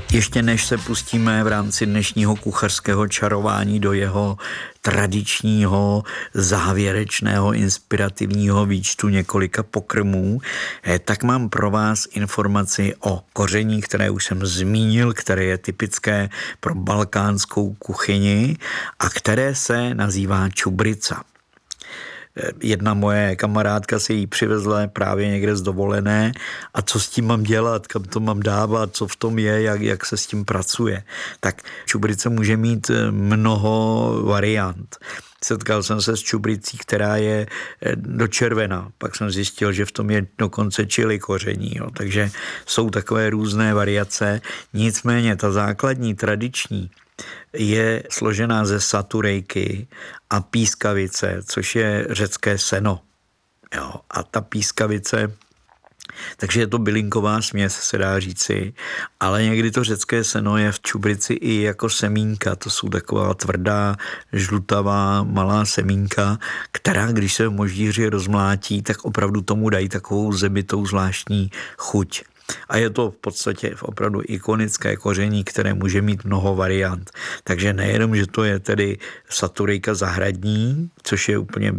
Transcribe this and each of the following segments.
Ještě než se pustíme v rámci dnešního kuchařského čarování do jeho tradičního, závěrečného, inspirativního výčtu několika pokrmů, tak mám pro vás informaci o koření, které už jsem zmínil, které je typické pro balkánskou kuchyni a které se nazývá čubrica. Jedna moje kamarádka si ji přivezla právě někde z dovolené a co s tím mám dělat, kam to mám dávat, co v tom je, jak se s tím pracuje. Tak čubrice může mít mnoho variant. Setkal jsem se s čubricí, která je dočervená. Pak jsem zjistil, že v tom je dokonce chili koření. Jo. Takže jsou takové různé variace. Nicméně ta základní, tradiční, je složená ze saturejky a pískavice, což je řecké seno. Jo. A ta pískavice, takže je to bylinková směs, se dá říci, ale někdy to řecké seno je v čubrici i jako semínka. To jsou taková tvrdá, žlutavá, malá semínka, která, když se v moždíři rozmlátí, tak opravdu tomu dají takovou zebitou zvláštní chuť. A je to v podstatě opravdu ikonické koření, které může mít mnoho variant. Takže nejenom, že to je tedy saturejka zahradní, což je úplně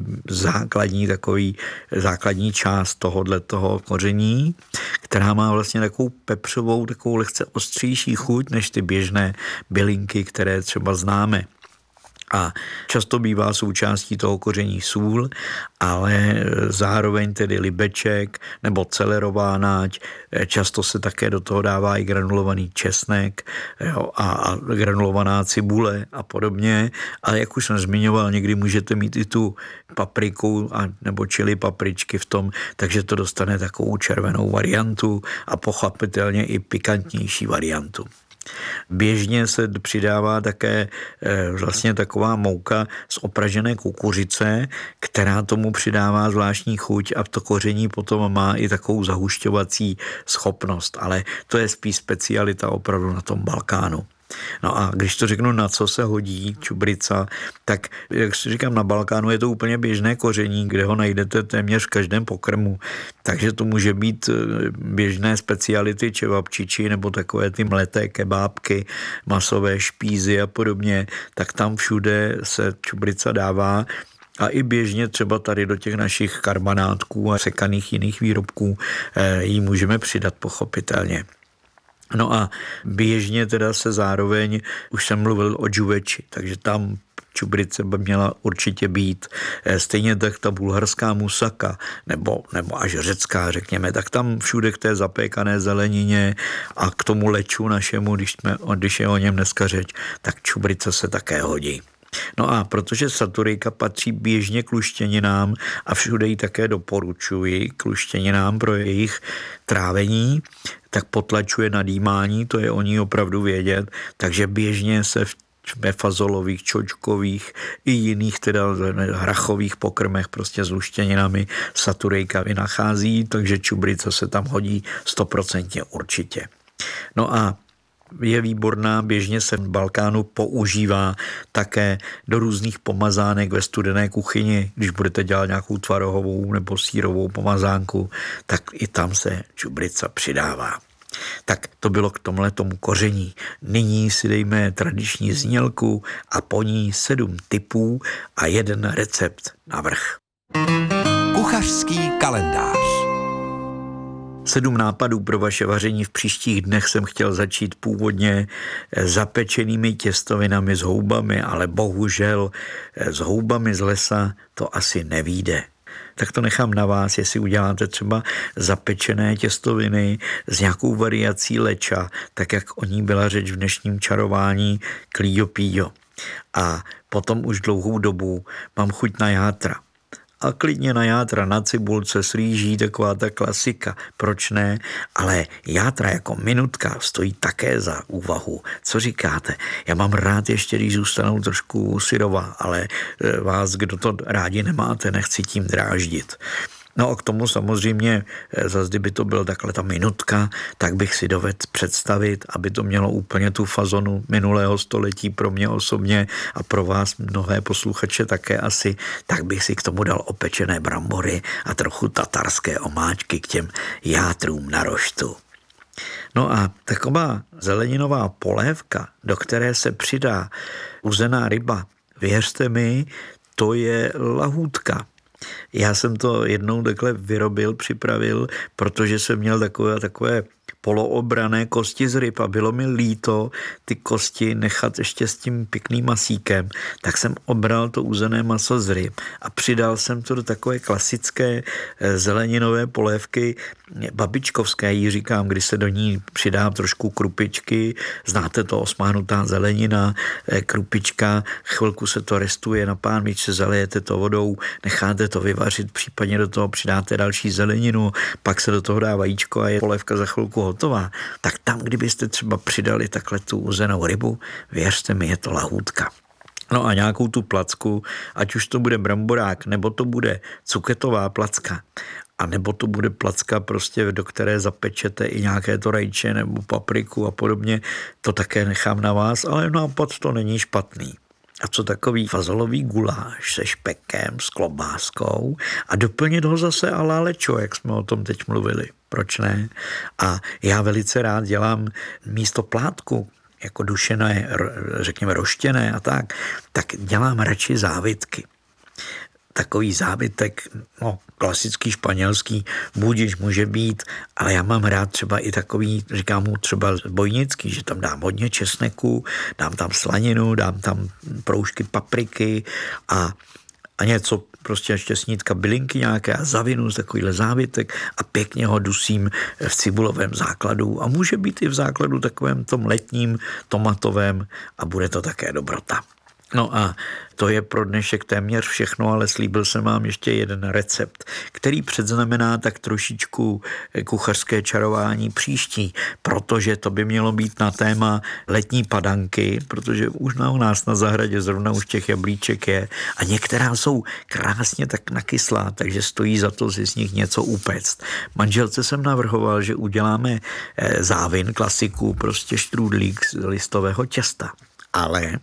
základní část tohoto koření, která má vlastně takovou pepřovou, takovou lehce ostřejší chuť než ty běžné bylinky, které třeba známe. A často bývá součástí toho koření sůl, ale zároveň tedy libeček nebo celerová náť. Často se také do toho dává i granulovaný česnek, jo, a granulovaná cibule a podobně. Ale jak už jsem zmiňoval, někdy můžete mít i tu papriku nebo čili papričky v tom, takže to dostane takovou červenou variantu a pochopitelně i pikantnější variantu. Běžně se přidává také vlastně taková mouka z opražené kukuřice, která tomu přidává zvláštní chuť a to koření potom má i takovou zahušťovací schopnost, ale to je spíš specialita opravdu na tom Balkánu. No a když to řeknu, na co se hodí čubrica, tak jak si říkám, na Balkánu je to úplně běžné koření, kde ho najdete téměř v každém pokrmu. Takže to může být běžné speciality čevapčiči nebo takové ty mleté kebábky, masové špízy a podobně, tak tam všude se čubrica dává. A i běžně třeba tady do těch našich karbanátků a sekaných jiných výrobků ji můžeme přidat pochopitelně. No a běžně teda se zároveň, už jsem mluvil o džuveči, takže tam čubrice by měla určitě být. Stejně tak ta bulharská musaka, nebo až řecká, řekněme, tak tam všude k té zapékané zelenině a k tomu leču našemu, když je o něm dneska řeč, tak čubrice se také hodí. No a protože saturejka patří běžně k luštěninám a všude ji také doporučuji k luštěninám pro jejich trávení, tak potlačuje nadýmání, to je o ní opravdu vědět, takže běžně se ve fazolových, čočkových i jiných teda hrachových pokrmech prostě s luštěninami saturejka vynachází, takže čubrica se tam hodí 100% určitě. No a je výborná, běžně se v Balkánu používá také do různých pomazánek ve studené kuchyni. Když budete dělat nějakou tvarohovou nebo sýrovou pomazánku, tak i tam se čubrica přidává. Tak to bylo k tomhletomu koření. Nyní si dejme tradiční znělku a po ní 7 tipů a 1 recept navrch. Kuchařský kalendář. 7 nápadů pro vaše vaření v příštích dnech jsem chtěl začít původně zapečenými těstovinami s houbami, ale bohužel s houbami z lesa to asi nevyjde. Tak to nechám na vás, jestli uděláte třeba zapečené těstoviny s nějakou variací leča, tak jak o ní byla řeč v dnešním čarování Clio Pio. A potom už dlouhou dobu mám chuť na játra. A klidně na játra na cibulce s rýží, taková ta klasika, proč ne? Ale játra jako minutka stojí také za úvahu. Co říkáte? Já mám rád ještě, když zůstanou trošku syrová, ale vás, kdo to rádi nemáte, nechci tím dráždit. No a k tomu samozřejmě, zase kdyby to byla takhle ta minutka, tak bych si dovedl představit, aby to mělo úplně tu fazonu minulého století pro mě osobně a pro vás mnohé posluchače také asi, tak bych si k tomu dal opečené brambory a trochu tatarské omáčky k těm játrům na roštu. No a taková zeleninová polévka, do které se přidá uzená ryba, věřte mi, to je lahůdka. Já jsem to jednou takhle připravil, protože jsem měl takové poloobrané kosti z ryb a bylo mi líto ty kosti nechat ještě s tím pěkným masíkem, tak jsem obral to uzené maso z ryb a přidal jsem to do takové klasické zeleninové polévky babičkovské, jí říkám, kdy se do ní přidá trošku krupičky, znáte to, osmánutá zelenina, krupička, chvilku se to restuje na pánvičce, zalijete to vodou, necháte to vyvařit, případně do toho přidáte další zeleninu, pak se do toho dá vajíčko a je polévka za chvilku hotová. Tak tam, kdybyste třeba přidali takhle tu uzenou rybu, věřte mi, je to lahůdka. No a nějakou tu placku, ať už to bude bramborák, nebo to bude cuketová placka, a nebo to bude placka prostě, do které zapečete i nějaké to rajče nebo papriku a podobně, to také nechám na vás, ale nápad to není špatný. A co takový fazolový guláš se špekem, s klobáskou a doplnit ho zase a la lečo, jak jsme o tom teď mluvili. Proč ne? A já velice rád dělám místo plátku, jako dušené, řekněme roštěné a tak dělám radši závitky. Takový závitek, klasický španělský, budiž může být, ale já mám rád třeba i takový, říkám mu třeba bojnický, že tam dám hodně česneku, dám tam slaninu, dám tam proužky papriky a něco, prostě ještě snídka bylinky nějaké a zavinu z takovýhle závitek a pěkně ho dusím v cibulovém základu a může být i v základu takovém tom letním tomatovém a bude to také dobrota. No a to je pro dnešek téměř všechno, ale slíbil jsem vám ještě jeden recept, který předznamená tak trošičku kuchařské čarování příští, protože to by mělo být na téma letní padanky, protože už u nás na zahradě zrovna už těch jablíček je a některá jsou krásně tak nakyslá, takže stojí za to si z nich něco upéct. Manželce jsem navrhoval, že uděláme závin, klasiku, prostě štrůdlík z listového těsta, ale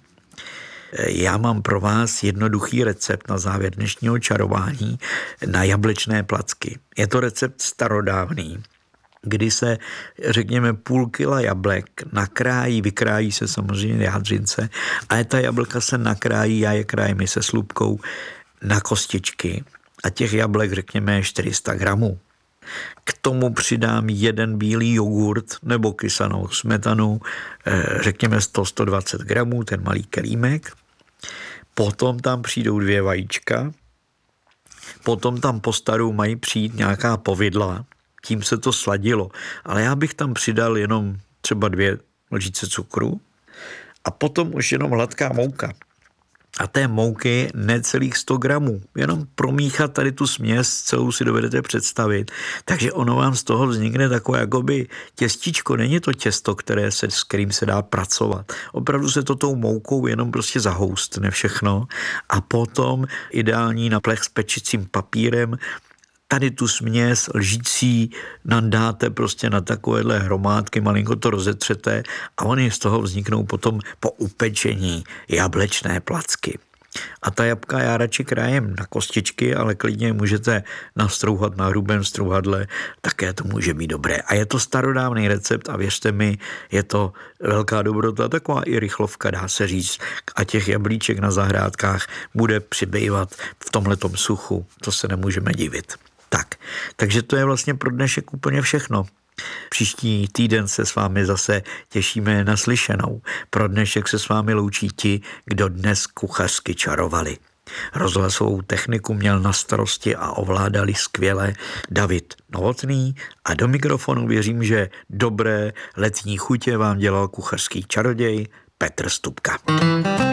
já mám pro vás jednoduchý recept na závěr dnešního čarování na jablečné placky. Je to recept starodávný, kdy se, řekněme, půl kila jablek nakrájí, vykrájí se samozřejmě jádřince, ale ta jablka se nakrájí, já je krájím se slupkou na kostičky a těch jablek, řekněme, 400 gramů. K tomu přidám jeden bílý jogurt nebo kysanou smetanu, řekněme 100-120 gramů, ten malý kelímek. Potom tam přijdou 2 vajíčka, potom tam po staru mají přijít nějaká povidla, tím se to sladilo, ale já bych tam přidal jenom třeba 2 lžičky cukru a potom už jenom hladká mouka. A té mouky necelých 100 gramů. Jenom promíchat tady tu směs, celou si dovedete představit. Takže ono vám z toho vznikne takové jakoby těstičko. Není to těsto, s kterým se dá pracovat. Opravdu se to tou moukou jenom prostě zahoustne všechno. A potom ideální na plech s pečicím papírem tady tu směs lžící nadáte prostě na takovéhle hromádky, malinko to rozetřete a oni z toho vzniknou potom po upečení jablečné placky. A ta jabka já radši krájem na kostičky, ale klidně můžete nastrouhat na hrubém strouhadle, také to může být dobré. A je to starodávný recept a věřte mi, je to velká dobrota, taková i rychlovka, dá se říct. A těch jablíček na zahrádkách bude přibývat v tomhletom suchu, to se nemůžeme divit. Takže to je vlastně pro dnešek úplně všechno. Příští týden se s vámi zase těšíme na slyšenou. Pro dnešek se s vámi loučí ti, kdo dnes kuchařsky čarovali. Rozhlasovou techniku měl na starosti a ovládali skvěle David Novotný a do mikrofonu věřím, že dobré letní chutě vám dělal kuchařský čaroděj Petr Stupka.